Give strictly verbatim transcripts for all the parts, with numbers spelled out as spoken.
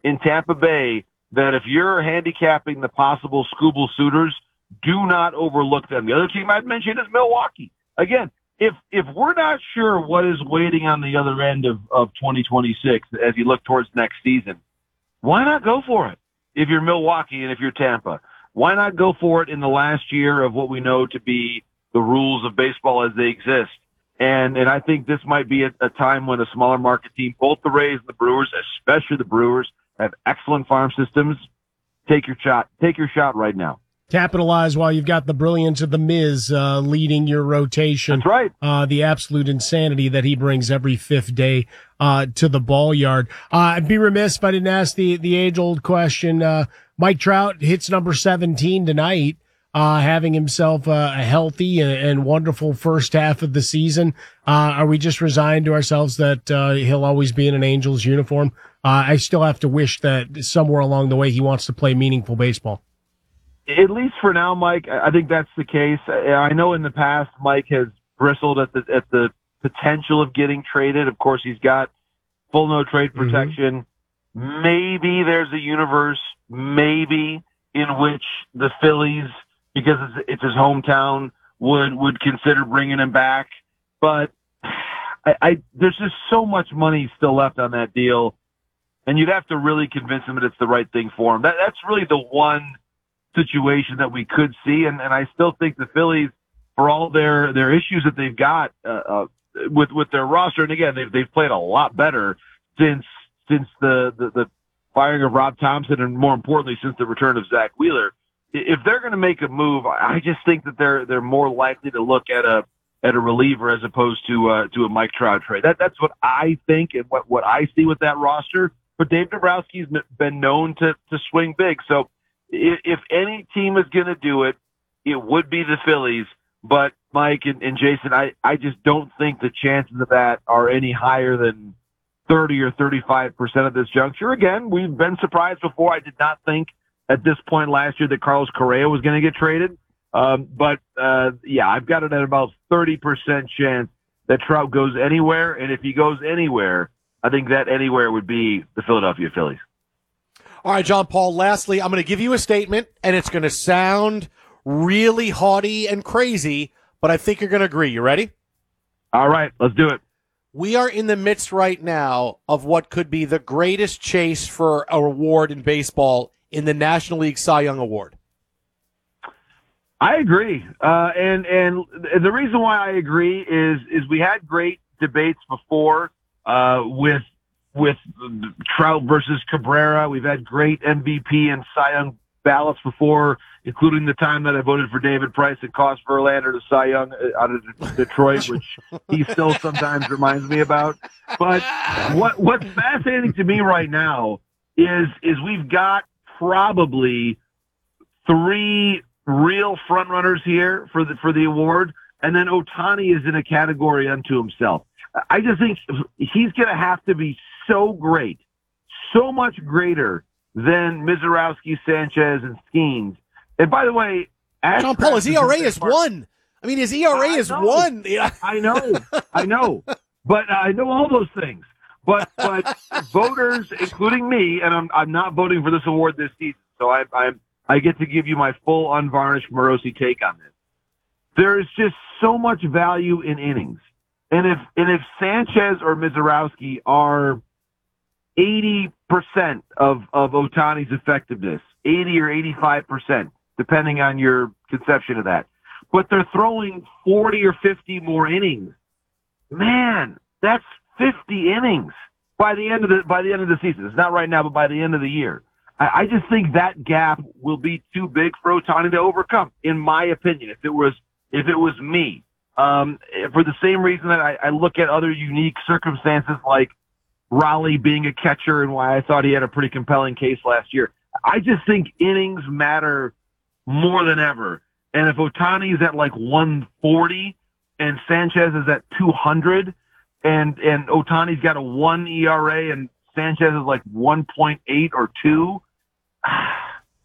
in Tampa Bay that if you're handicapping the possible Scooble suitors, do not overlook them. The other team I'd mention is Milwaukee. Again, if if we're not sure what is waiting on the other end of, of twenty twenty-six as you look towards next season, why not go for it if you're Milwaukee and if you're Tampa? Why not go for it in the last year of what we know to be the rules of baseball as they exist? And and I think this might be a, a time when a smaller market team, both the Rays and the Brewers, especially the Brewers, have excellent farm systems. Take your shot. Take your shot right now. Capitalize while you've got the brilliance of the Miz uh, leading your rotation. That's right. Uh, the absolute insanity that he brings every fifth day uh, to the ball yard. Uh, I'd be remiss if I didn't ask the, the age-old question. Uh, Mike Trout hits number seventeen tonight, uh, having himself uh, a healthy and, and wonderful first half of the season. Uh, are we just resigned to ourselves that uh, he'll always be in an Angels uniform? Uh, I still have to wish that somewhere along the way he wants to play meaningful baseball. At least for now, Mike, I think that's the case. I know in the past Mike has bristled at the at the potential of getting traded. Of course, he's got full no trade protection. Mm-hmm. Maybe there's a universe, maybe, in which the Phillies, because it's, it's his hometown, would would consider bringing him back. But I, I there's just so much money still left on that deal, and you'd have to really convince him that it's the right thing for him. That that's really the one situation that we could see, and, and I still think the Phillies, for all their, their issues that they've got uh, uh, with with their roster, and again they've they've played a lot better since since the, the the firing of Rob Thompson, and more importantly since the return of Zach Wheeler. If they're going to make a move, I just think that they're they're more likely to look at a at a reliever as opposed to uh, to a Mike Trout trade. That that's what I think and what what I see with that roster. But Dave Dombrowski's been known to to swing big, so. If any team is going to do it, it would be the Phillies. But, Mike and, and Jason, I, I just don't think the chances of that are any higher than thirty or thirty-five percent at this juncture. Again, we've been surprised before. I did not think at this point last year that Carlos Correa was going to get traded. Um, but, uh, yeah, I've got it at about thirty percent chance that Trout goes anywhere. And if he goes anywhere, I think that anywhere would be the Philadelphia Phillies. All right, John Paul, lastly, I'm going to give you a statement, and it's going to sound really haughty and crazy, but I think you're going to agree. You ready? All right, let's do it. We are in the midst right now of what could be the greatest chase for a award in baseball in the National League Cy Young Award. I agree. Uh, and, and the reason why I agree is, is we had great debates before uh, with with Trout versus Cabrera. We've had great M V P and Cy Young ballots before, including the time that I voted for David Price and cost Verlander to Cy Young out of Detroit, which he still sometimes reminds me about. But what what's fascinating to me right now is is we've got probably three real front runners here for the for the award, and then Ohtani is in a category unto himself. I just think he's going to have to be so great, so much greater than Mizorowski, Sanchez, and Skeens. And by the way, John Paul, his E R A is one. I mean, his E R A is one. I know, I know, but I know all those things. But but voters, including me, and I'm I'm not voting for this award this season, so I I I get to give you my full unvarnished Morosi take on this. There is just so much value in innings. And if and if Sanchez or Mizorowski are eighty percent of, of Ohtani's effectiveness, eighty or eighty-five percent, depending on your conception of that, but they're throwing forty or fifty more innings, man, that's fifty innings by the end of the by the end of the season. It's not right now, but by the end of the year. I, I just think that gap will be too big for Ohtani to overcome, in my opinion. If it was if it was me. Um, for the same reason that I, I look at other unique circumstances like Raleigh being a catcher and why I thought he had a pretty compelling case last year. I just think innings matter more than ever. And if Ohtani is at like one forty and Sanchez is at two hundred and, and Ohtani's got a one E R A and Sanchez is like one point eight or two, I,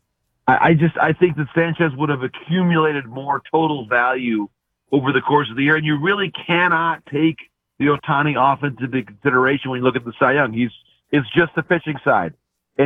I just, I think that Sanchez would have accumulated more total value over the course of the year, and you really cannot take the Ohtani offense into consideration when you look at the Cy Young. He's it's just the pitching side.